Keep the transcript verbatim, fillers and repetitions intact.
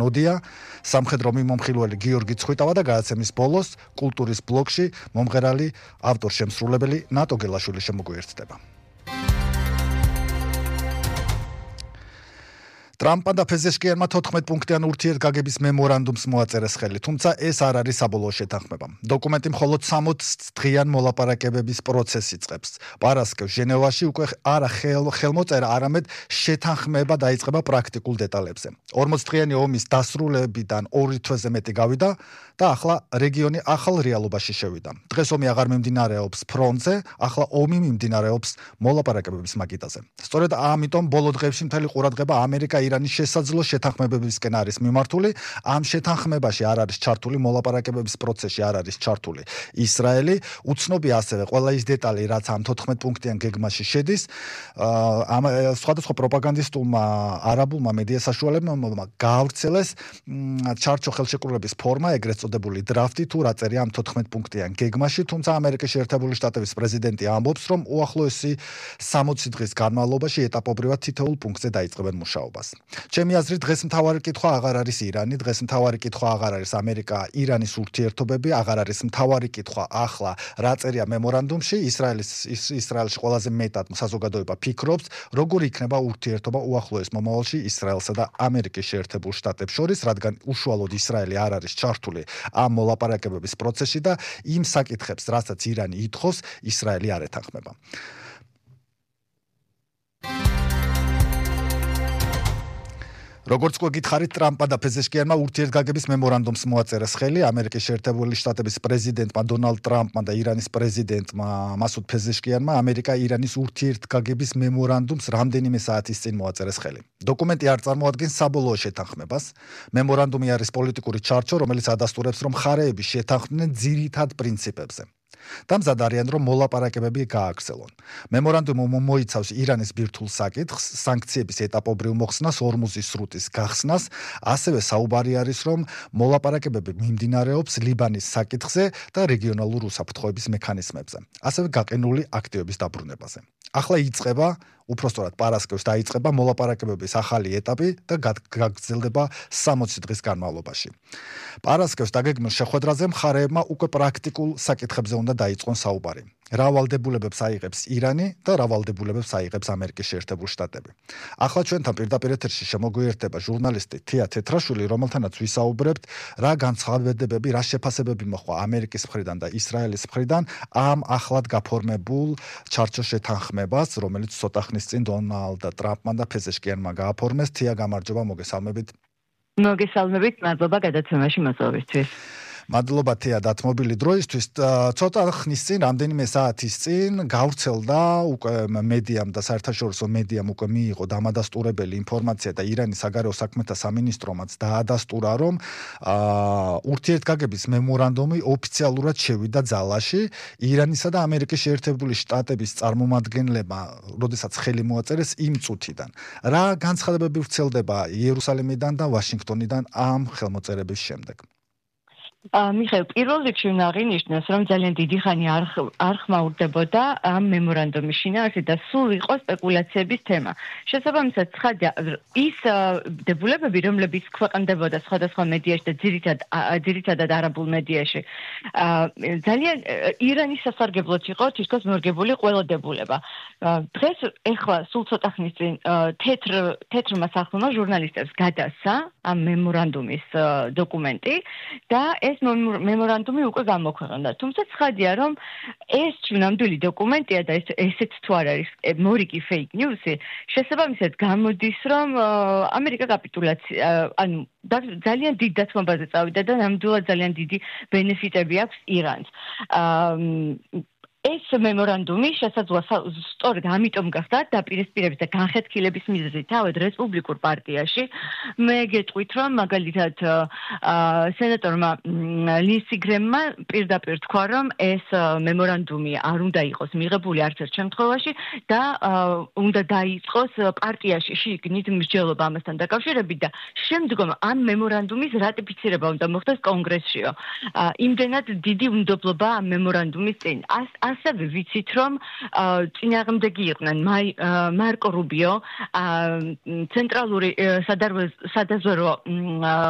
ნოდია, სამხედრო მიმომხილველი გიორგი ცხვიტავა და გადაცემის ბოლოს კულტურის ბლოკში მომღერალი ავტორ-შემსრულებელი ნატო გელაშვილი შემოგვიერთდება. ტრამპმა და ფეზეშკიანმა თოთხმეტ პუნქტიან ურთიერთგაგების მემორანდუმს მოაწერეს ხელი, თუმცა ეს არ არის საბოლოო შეთანხმება. დოკუმენტი მხოლოდ სამოცი დღიან მოლაპარაკებების პროცესს იწყებს. პარასკევს ჟენევაში უკვე არა ხელ, ხელმოწერა, არამედ შეთანხმება დაიწყება პრაქტიკულ დეტალებზე. ორმოცი დღიანი ომის დასრულებიდან ორი თვეზე მეტი გავიდა და ახლა რეგიონი ახალ რეალობაში შევიდა. დღეს ომი აღარ მიმდინარეობს ფრონტზე, ახლა ომი მიმდინარეობს მოლაპარაკებების მაგიდაზე. სწორედ ამიტომ ბოლო დღეებში მთელი ყურადღება ამერიკა ირანის შესაძლო შეთანხმებებისკენ არის მიმართული. ამ შეთანხმებაში არ არის ჩართული მოლაპარაკებების პროცესში არ არის ჩართული ისრაელი. უცნობია ასევე ყველა ის დეტალი, რაც ამ თოთხმეტ პუნქტიან გეგმაში შედის. ამ სხვადასხვა პროპაგანდისტულმა არაბულმა მედია საშუალებებმა გაავრცელეს ჩარჩო ხელშეკრულების ფორმა, ეგრეთ წოდებული დრაფტი, თუ რა წერია ამ თოთხმეტ პუნქტიან გეგმაში, თუმცა ამერიკის შეერთებული შტატების პრეზიდენტი ამბობს, რომ უახლოესი სამოცი დღის განმავლობაში ეტაპობრივად თითოეულ პუნქტზე დაიწყებენ მუშაობას. ჩემი აზრით, დღეს მთავარი კითხვა აღარ არის ირანი, დღეს მთავარი კითხვა აღარ არის ამერიკა-ირანის ურთიერთობები, აღარ არის მთავარი კითხვა ახლა რა წერია მემორანდუმში. ისრაელის ისრაელში ყველაზე მეტად საზოგადოება ფიქრობს, როგორ იქნება ურთიერთობა უახლოეს მომავალში ისრაელსა და ამერიკის შეერთებულ შტატებს შორის, რადგან უშუალოდ ისრაელი არ არის ჩართული ამ მოლაპარაკებების პროცესში და იმ საკითხებს, რასაც ირანი ითხოვს, ისრაელი არ ეთანხმება. როგორც გვეკითხარით, ტრამპმა და ფეზეშკიანმა ურთიერთგაგების მემორანდუმს მოაწერეს ხელი. ამერიკის შეერთებული შტატების პრეზიდენტმა დონალდ ტრამპმა და ირანის პრეზიდენტმა მასუდ ფეზეშკიანმა ამერიკა-ირანის ურთიერთგაგების მემორანდუმს რამდენიმე საათის წინ მოაწერეს ხელი. დოკუმენტი არ წარმოადგენს საბოლოო შეთანხმებას. მემორანდუმი არის პოლიტიკური ჩარჩო, რომელიც ადასტურებს, რომ მხარეები შეთანხმდნენ ძირითად პრინციპებზე. დამზად არიან, რომ მოლაპარაკებები გააგრძელონ. მემორანდუმი მოიცავს ირანის ბირთვულ საკითხს, სანქციების ეტაპობრივ მოხსნას, ორმუზის სრუტის გახსნას, ასევე საუბარი არის, რომ მოლაპარაკებები მიმდინარეობს ლიბანის საკითხზე და რეგიონალურ უსაფრთხოების მექანიზმებზე, ასევე გაყინული აქტივების დაბრუნებაზე. ახლა იწყება, უпростоრად პარასკევს დაიწყება მოლაპარაკებების ახალი ეტაპი და გაგრძელდება სამოცი დღის განმავლობაში. პარასკევს დაგეგმილ შეხვედრაზე მხარეებმა უკვე პრაქტიკულ საკითხებზე უნდა დაიწყონ საუბარი. რა ვალდებულებებს აიღებს ირანი და რა ვალდებულებებს აიღებს ამერიკის შეერთებული შტატები. ახლა ჩვენთან პირდაპირ ეთერში შემოგვიერთდება ჟურნალისტი თია თეთრაშვილი, რომელთანაც ვისაუბრებთ, რა განცხადებები, რა შეფასებები მოხდა ამერიკის მხრიდან და ისრაელის მხრიდან ამ ახლად გაფორმებულ ჩარჩო შეთანხმებას, რომელიც ცოტა ხნის წინ დონალდ ტრამპმა და ფეზეშკიანმა გააფორმეს. თია, გამარჯობა, მოგესალმებით. მოგესალმებით, მადლობა გადაცემაში მოსვლისთვის. მადლობა თეა დათმობილი დროისთვის. ცოტა ხნის წინ, რამდენიმე საათის წინ გავრცელდა უკვე მედიამ და საერთაშორისო მედიამ უკვე მიიღო დამადასტურებელი ინფორმაცია და ირანის საგარეო საქმეთა სამინისტრომაც დაადასტურა, რომ ურთიერთგაგების მემორანდუმი ოფიციალურად შევიდა ძალაში. ირანისა და ამერიკის შეერთებული შტატების წარმომადგენლებმა, როდესაც ხელი მოაწერეს იმ წუთიდან. რა განცხადებები ვრცელდება იერუსალიმიდან და ვაშინგტონიდან ამ ხელმოწერების შემდეგ? მიხეილ, პირველ რიგში უნდა აღინიშნოს, რომ ძალიან დიდი ხანი არ ხმაურდებოდა ამ მემორანდუმის შინაარსი და სულ იყო სპეკულაციების თემა. შესაბამისად, ცხადია, ის დებულებები, რომლებიც ქვეყნდებოდა სხვადასხვა მედიაში და ძირითად ძირითადად არაბულ მედიაში, ძალიან ირანის სასარგებლოდ იყო თითქოს მორგებული ყველა დებულება. დღეს ეხლა სულ ცოტა ხნის წინ თეთრ თეთრმა სახლმა ჟურნალისტებს გადასცა ამ მემორანდუმის დოკუმენტი და ეს მემორანდუმი უკვე გამოქვეყნდა. თუმცა ცხადია, რომ ეს ნამდვილი დოკუმენტია და ეს ესეც თუ არ არის მორიგი fake news-ი, შესაბამისად გამოდის, რომ ამერიკა კაპიტულაცია, ანუ ძალიან დიდ დათმობაზე წავიდა და ნამდვილად ძალიან დიდი ბენეფიტები აქვს ირანს. ეს მემორანდუმი შესაძლოა სწორედ ამიტომ გახდა დაპირისპირების და განხეთქილების მიზეზი თავად რესპუბლიკურ პარტიაში. მე გეტყვით, რომ მაგალითად სენატორმა ლინსი გრემმა პირდაპირ თქვა, რომ ეს მემორანდუმი არ უნდა იყოს მიღებული არც ერთ შემთხვევაში და უნდა დაიწყოს პარტიაში შიგნით მსჯელობა ამასთან დაკავშირებით და შემდგომ ამ მემორანდუმის რატიფიცირება უნდა მოხდეს კონგრესშიო. იმდენად დიდი უნდობლობა ამ მემორანდუმის წინ. ასევე ვიცით, რომ წინააღმდეგი იყვნენ მარკო რუბიო, ცენტრალური სადაზვერვო